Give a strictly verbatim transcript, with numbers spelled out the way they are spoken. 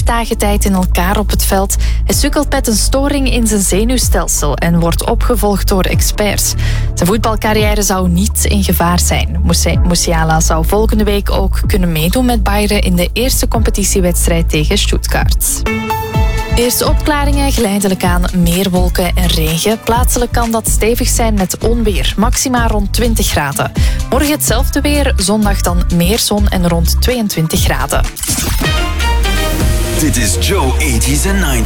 vier dagen tijd in elkaar op het veld. Hij sukkelt met een storing in zijn zenuwstelsel en wordt opgevolgd door experts. Zijn voetbalcarrière zou niet in gevaar zijn. Musiala zou volgende week ook kunnen meedoen met Bayern in de eerste competitiewedstrijd tegen Stuttgart. Eerste opklaringen, geleidelijk aan meer wolken en regen. Plaatselijk kan dat stevig zijn met onweer, maxima rond twintig graden. Morgen hetzelfde weer, zondag dan meer zon en rond tweeëntwintig graden. Dit is Joe tachtiger en